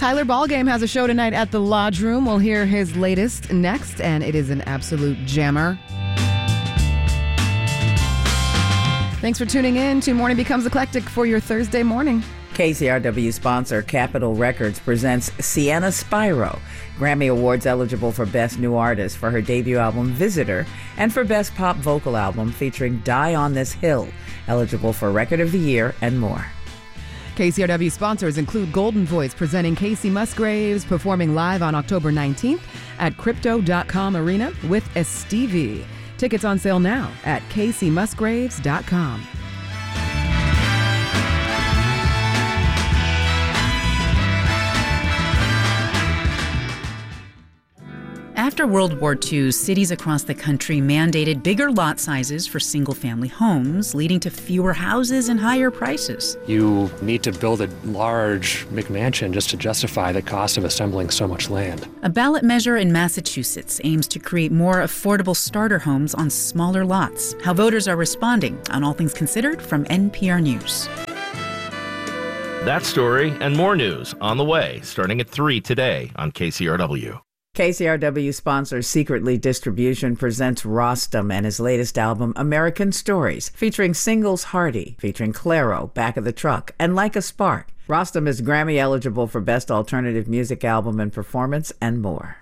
Tyler Ballgame has a show tonight at the Lodge Room. We'll hear his latest next, and it is an absolute jammer. Thanks for tuning in to Morning Becomes Eclectic for your Thursday morning. KCRW sponsor Capitol Records presents Sienna Spiro, Grammy Awards eligible for Best New Artist for her debut album Visitor, and for Best Pop Vocal Album featuring Die on This Hill, eligible for Record of the Year and more. KCRW sponsors include Golden Voice presenting Casey Musgraves, performing live on October 19th at Crypto.com Arena with Estevie. Tickets on sale now at CaseyMusgraves.com. After World War II, cities across the country mandated bigger lot sizes for single-family homes, leading to fewer houses and higher prices. You need to build a large McMansion just to justify the cost of assembling so much land. A ballot measure in Massachusetts aims to create more affordable starter homes on smaller lots. How voters are responding on All Things Considered from NPR News. That story and more news on the way, starting at 3 today on KCRW. KCRW sponsor Secretly Distribution presents Rostam and his latest album, American Stories, featuring singles Hardy, featuring Clairo, Back of the Truck, and Like a Spark. Rostam is Grammy eligible for Best Alternative Music Album and Performance and more.